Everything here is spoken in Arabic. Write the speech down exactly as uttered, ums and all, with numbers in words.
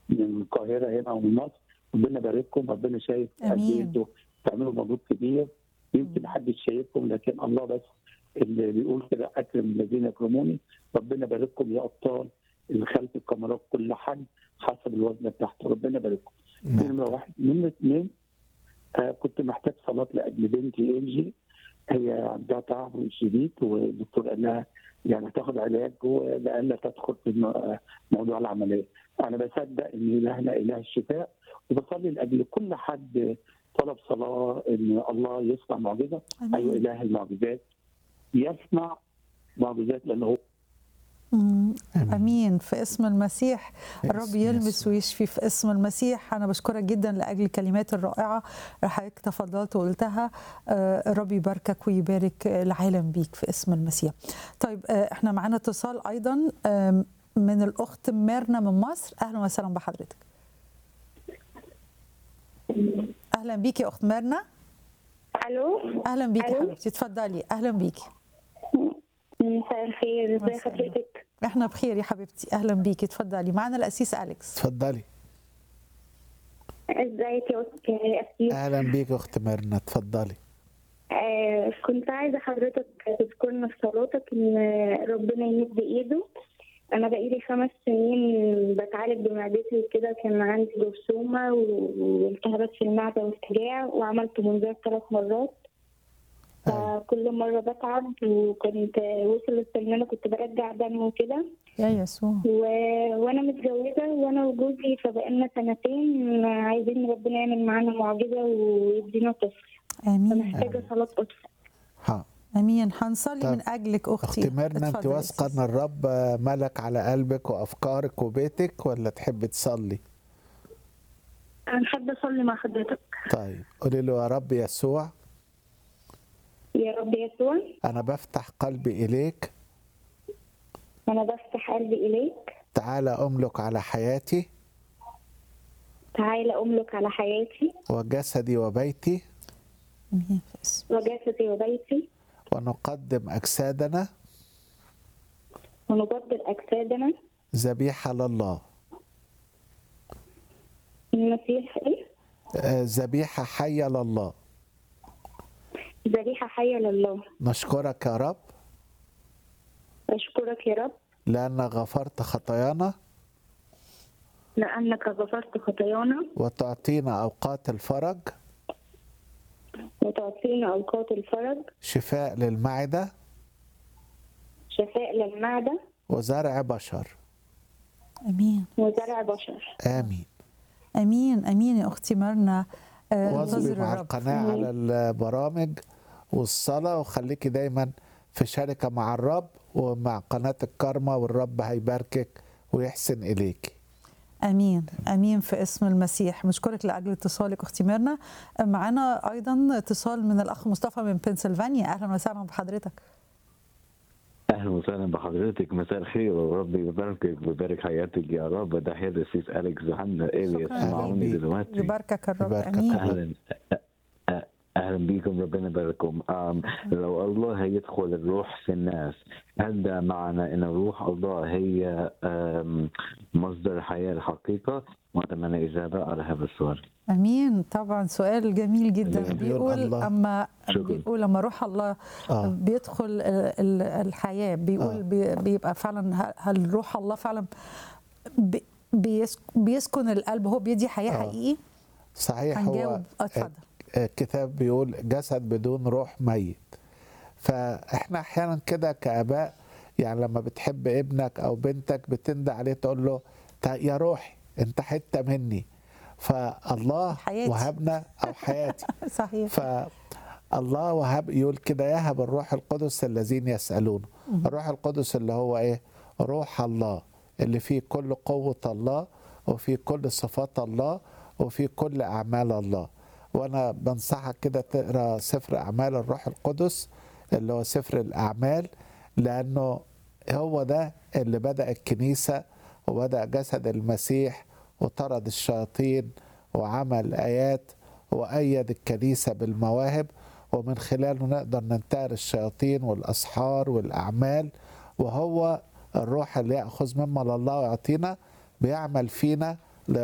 من القاهره هنا ومن مصر. ربنا يبارككم، ربنا شايف قد ايه امين. انتوا بتعملوا مجهود كبير، يمكن محدش شايفكم لكن الله بس اللي بيقول كده اكرم الذين يكرموني. ربنا يبارككم يا ابطال اللي خلف الكاميرات كل حد حسب الوزن بتاعته، ربنا يبارككم. دي نمره واحد. نمره اثنين، آه كنت محتاج صلاه لاجل بنتي انجي، هي عندها تعب شديد والدكتور قال لها يعني تاخد علاج ولألا تدخل في موضوع العمليه. انا بصدق ان الهنا اله الشفاء، وبصلي لاجل كل حد طلب صلاه ان الله يصنع معجزه. ايوه اله المعجزات يصنع معجزات لانه هو مم. امين في اسم المسيح. في الرب اسم يلمس يسوع. ويشفي في اسم المسيح. انا بشكرك جدا لاجل الكلمات الرائعه اللي حضرتك تفضلت وقلتها. آه، الرب يباركك ويبارك العالم بيك في اسم المسيح. طيب، آه، احنا معانا اتصال ايضا آه، من الاخت ميرنا من مصر. اهلا وسهلا بحضرتك. اهلا بيكي يا اخت ميرنا. الو. اهلا بيكي ألو؟ حبيبتي، اتفضلي. اهلا بيكي. مساء الخير، ازي مساء حضرتك؟ احنا بخير يا حبيبتي، اهلا بيكي. اتفضلي. معانا القسيس اليكس. اتفضلي. ازيك يا أخت- يا أسيس؟ اهلا بيك يا اخت ميرنا، اتفضلي. آه كنت عايزه حضرتك تذكرنا في صلاتك ان ربنا يمد ايده. انا بقالي خمس سنين بتعالج بمعدتي وكده، كان عندي جرثومه والتهابات في المعده وارتجاع، وعملت منظار ثلاث مرات. أيوة. فكل مره بتعب، وكنت وصلت ان انا كنت برجع دم وكده. يا يسوع. و... وانا متجوزه وانا وجوزي، فبقالنا سنتين عايزين ربنا يعمل معانا معجزه ويدينا طفل، امين فمحتاجه صلاه طفل. ها امين. هنصلي طب، من اجلك اختي. اختي ميرنا، انت اتفضلي يا واثقه أسيس. ان الرب ملك على قلبك وافكارك وبيتك، ولا تحب تصلي؟ انا بحب اصلي مع حضرتك. طيب قولي له: يا رب يسوع، يا رب يسوع، انا بفتح قلبي اليك، انا بفتح قلبي اليك، تعالى املك على حياتي تعالى املك على حياتي وجسدي وبيتي، امين في اسم. وجسدي وبيتي، ونقدم اجسادنا ونبدل اجسادنا ذبيحه لله، المسيح ايه؟ آه، ذبيحه حيه لله. ذبيحه حيه لله. نشكرك يا رب اشكرك يا رب لانك غفرت خطايانا لانك غفرت خطايانا وتعطينا اوقات الفرج، وتعطينا اوقات الفرج، شفاء للمعده شفاء للمعده وزرع بشر. امين. وزرع بشر. امين. امين. امين يا اختي ميرنا. آه، واظبي انتظر مع الرب. القناه على البرامج والصلاه، وخليكي دايما في شركه مع الرب ومع قناه الكارما، والرب هيباركك ويحسن اليك. امين. امين في اسم المسيح. مشكورك لاجل اتصالك اختي ميرنا. معانا ايضا اتصال من الاخ مصطفى من بنسلفانيا. اهلا وسهلا بحضرتك. اهلا وسهلا بحضرتك، مساء الخير ورب يباركك ويبارك حياتك يا رب. ده هي السيس اليكس وحنا اللي شكراً. يسمعوني أهلاً بيك. دلوقتي. يباركك الرب. يباركك امين. الرب. اهلا اهلا بيكم، ربنا يبارككم. أم، لو الله هيدخل الروح في الناس، هل ده معنى ان روح الله هي أم، مصدر الحياه الحقيقه؟ واتمنى اجابه على هذا السؤال. امين. طبعا سؤال جميل جدا. بيقول بيقول الله. اما شكراً. بيقول لما روح الله آه. بيدخل ال- ال- الحياه، بيقول آه. بي- بيبقى فعلا ه- هل روح الله فعلا بي- بيسك- بيسكن القلب، هو بيدي حياه آه. حقيقي؟ صحيح. هو هنجاوب. اتفضل. الكتاب بيقول جسد بدون روح ميت. فاحنا احيانا كده كاباء، يعني لما بتحب ابنك او بنتك بتندى عليه تقول له: "تا- يا روحي انت حته مني". فالله حياتي. وهبنا او حياتي. صحيح. فالله وهب يقول كده: يهب الروح القدس الذين يسألونه. الروح القدس اللي هو ايه؟ روح الله اللي فيه كل قوة الله وفيه كل صفات الله وفيه كل أعمال الله. وأنا بنصحك كده تقرأ سفر أعمال الروح القدس اللي هو سفر الأعمال، لأنه هو ده اللي بدأ الكنيسة وبدأ جسد المسيح وطرد الشياطين وعمل آيات وأيد الكنيسة بالمواهب، ومن خلاله نقدر ننتهر الشياطين والأسحار والأعمال. وهو الروح اللي يأخذ مما الله ويعطينا بيعمل فينا